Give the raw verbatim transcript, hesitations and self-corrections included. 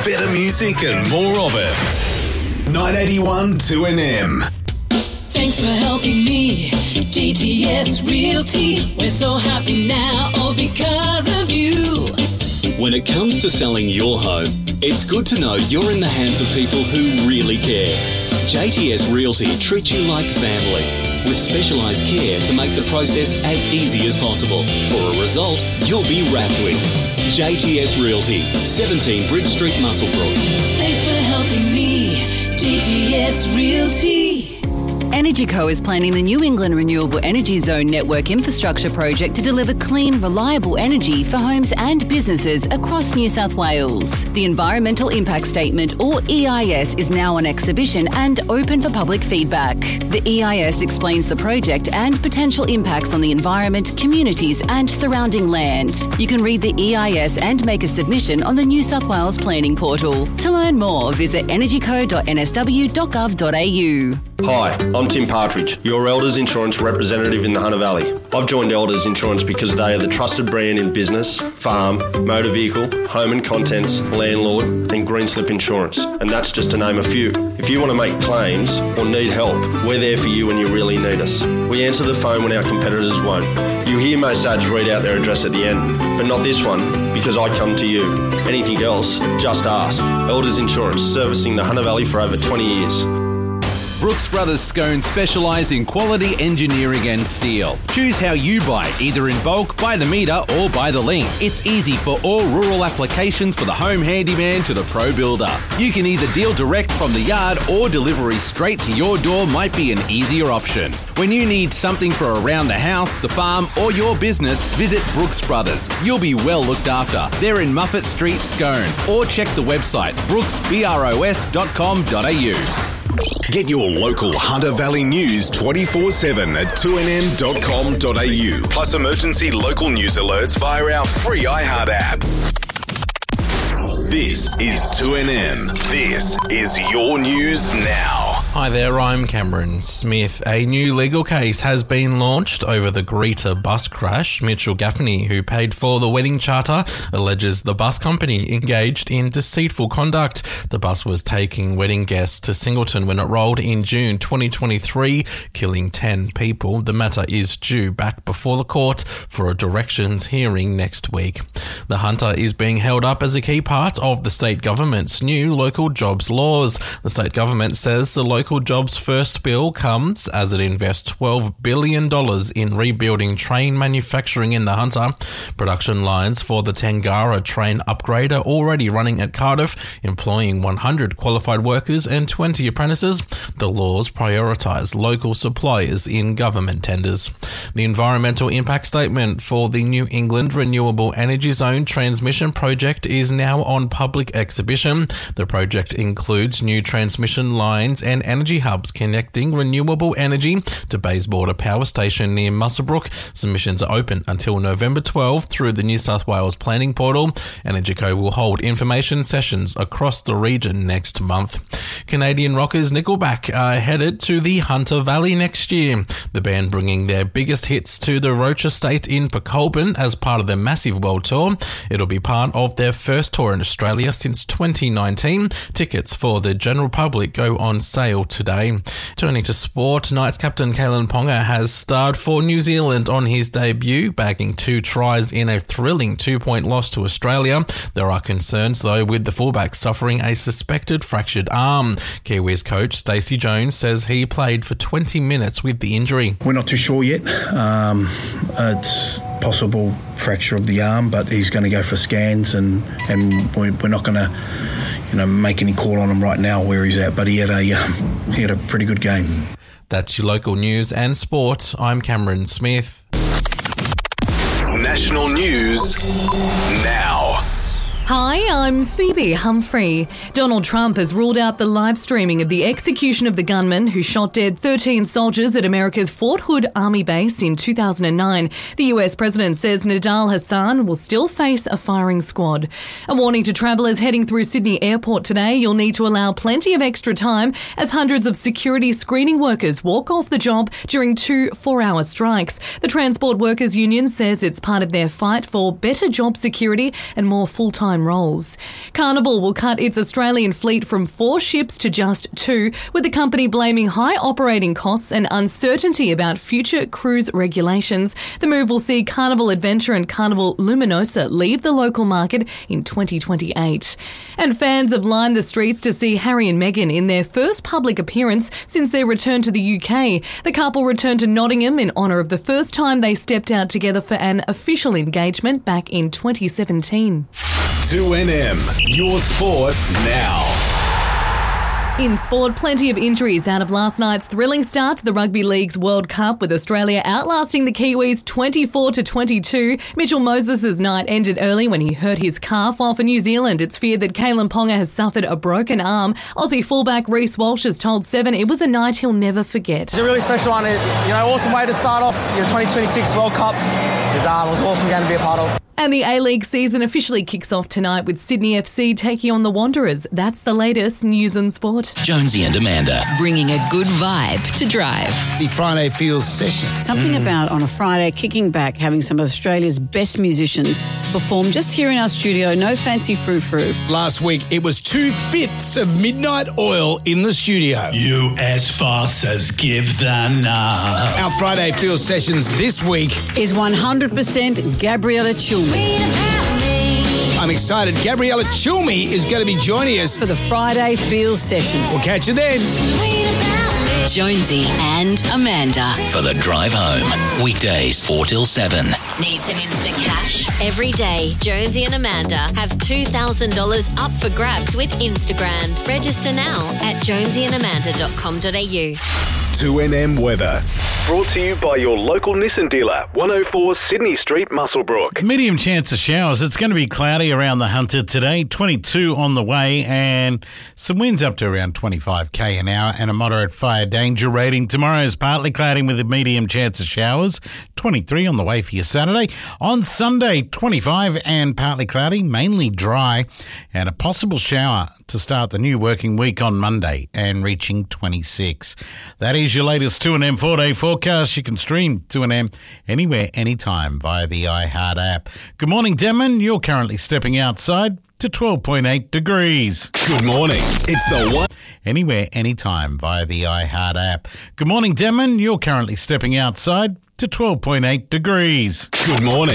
better music and more of it. nine eighty-one two N M. Thanks for helping me, G T S Realty. We're so happy now, all because of you. When it comes to selling your home, it's good to know you're in the hands of people who really care. J T S Realty treats you like family, with specialised care to make the process as easy as possible. For a result you'll be wrapped with. J T S Realty, seventeen Bridge Street, Muswellbrook. Thanks for helping me, G T S Realty. EnergyCo is planning the New England Renewable Energy Zone Network Infrastructure Project to deliver clean, reliable energy for homes and businesses across New South Wales. The Environmental Impact Statement, or E I S, is now on exhibition and open for public feedback. The E I S explains the project and potential impacts on the environment, communities and surrounding land. You can read the E I S and make a submission on the New South Wales Planning Portal. To learn more, visit energyco dot n s w dot gov dot a u. Hi, I'm Tim Partridge, your Elders Insurance representative in the Hunter Valley. I've joined Elders Insurance because they are the trusted brand in business, farm, motor vehicle, home and contents, landlord and green slip insurance. And that's just to name a few. If you want to make claims or need help, we're there for you when you really need us. We answer the phone when our competitors won't. You hear most ads read out their address at the end, but not this one, because I come to you. Anything else, just ask. Elders Insurance, servicing the Hunter Valley for over twenty years. Brooks Brothers Scone specialise in quality engineering and steel. Choose how you buy, either in bulk, by the metre or by the link. It's easy for all rural applications, for the home handyman to the pro builder. You can either deal direct from the yard or delivery straight to your door might be an easier option. When you need something for around the house, the farm or your business, visit Brooks Brothers. You'll be well looked after. They're in Muffet Street, Scone. Or check the website brooks bros dot com dot a u. Get your local Hunter Valley news twenty-four seven at two n m dot com dot a u. Plus emergency local news alerts via our free iHeart app. This is two N M. This is your news now. Hi there, I'm Cameron Smith. A new legal case has been launched over the Greta bus crash. Mitchell Gaffney, who paid for the wedding charter, alleges the bus company engaged in deceitful conduct. The bus was taking wedding guests to Singleton when it rolled in June twenty twenty-three, killing ten people. The matter is due back before the court for a directions hearing next week. The Hunter is being held up as a key part of the state government's new local jobs laws. The state government says the local jobs first bill comes as it invests twelve billion dollars in rebuilding train manufacturing in the Hunter. Production lines for the Tangara train upgrade are already running at Cardiff, employing one hundred qualified workers and twenty apprentices. The laws prioritise local suppliers in government tenders. The environmental impact statement for the New England Renewable Energy Zone transmission project is now on public exhibition. The project includes new transmission lines and energy hubs connecting renewable energy to Bayswater Power Station near Muswellbrook. Submissions are open until November twelfth through the New South Wales Planning Portal. EnergyCo will hold information sessions across the region next month. Canadian rockers Nickelback are headed to the Hunter Valley next year. The band bringing their biggest hits to the Roche Estate in Pecolbin as part of their massive world tour. It'll be part of their first tour in Australia since twenty nineteen. Tickets for the general public go on sale today. Turning to sport, Knights captain Kalen Ponga has starred for New Zealand on his debut, bagging two tries in a thrilling two-point loss to Australia. There are concerns, though, with the fullback suffering a suspected fractured arm. Kiwis coach Stacey Jones says he played for twenty minutes with the injury. We're not too sure yet. Um, it's possible fracture of the arm, but he's going to go for scans, and, and we're not going to you know, make any call on him right now where he's at, but he had a um, he had a pretty good game. That's your local news and sport. I'm Cameron Smith. National news now. Hi, I'm Phoebe Humphrey. Donald Trump has ruled out the live streaming of the execution of the gunman who shot dead thirteen soldiers at America's Fort Hood Army base in two thousand nine. The U S president says Nidal Hassan will still face a firing squad. A warning to travellers heading through Sydney Airport today: you'll need to allow plenty of extra time as hundreds of security screening workers walk off the job during two four-hour strikes. The Transport Workers Union says it's part of their fight for better job security and more full-time and rolls. Carnival will cut its Australian fleet from four ships to just two, with the company blaming high operating costs and uncertainty about future cruise regulations. The move will see Carnival Adventure and Carnival Luminosa leave the local market in twenty twenty-eight. And fans have lined the streets to see Harry and Meghan in their first public appearance since their return to the U K. The couple returned to Nottingham in honour of the first time they stepped out together for an official engagement back in twenty seventeen. two N M, your sport now. In sport, plenty of injuries out of last night's thrilling start to the Rugby League's World Cup, with Australia outlasting the Kiwis twenty-four to twenty-two. Mitchell Moses' night ended early when he hurt his calf, while for New Zealand it's feared that Kalen Ponga has suffered a broken arm. Aussie fullback Reece Walsh has told Seven it was a night he'll never forget. It's a really special one. You know, awesome way to start off your twenty twenty-six World Cup. It was, um, it was awesome game to be a part of. And the A-League season officially kicks off tonight with Sydney F C taking on the Wanderers. That's the latest news and sport. Jonesy and Amanda. Bringing a good vibe to drive. The Friday Feels session. Something mm. about on a Friday kicking back, having some of Australia's best musicians perform just here in our studio. No fancy frou-frou. Last week it was two-fifths of Midnight Oil in the studio. You as fast as give the nod. Our Friday Feels sessions this week is one hundred percent Gabriella Chilmi. I'm excited. Gabriella Chilmi is going to be joining us for the Friday Feels session. We'll catch you then. Jonesy and Amanda. For the drive home. Weekdays four till seven. Need some instant cash? Every day, Jonesy and Amanda have two thousand dollars up for grabs with Instagram. Register now at jonesy and amanda dot com dot a u. two N M weather. Brought to you by your local Nissan dealer, one oh four Sydney Street, Muswellbrook. Medium chance of showers. It's going to be cloudy around the Hunter today, twenty-two on the way, and some winds up to around twenty-five k an hour, and a moderate fire danger rating. Tomorrow is partly cloudy with a medium chance of showers, twenty-three on the way for your Saturday. On Sunday, twenty-five and partly cloudy, mainly dry, and a possible shower to start the new working week on Monday and reaching twenty-six. That is your latest two N M four-day forecast. You can stream two N M anywhere, anytime via the iHeart app. Good morning, Denman. You're currently stepping outside to twelve point eight degrees. Good morning. It's the one. Anywhere, anytime via the iHeart app. Good morning, Denman. You're currently stepping outside to twelve point eight degrees. Good morning.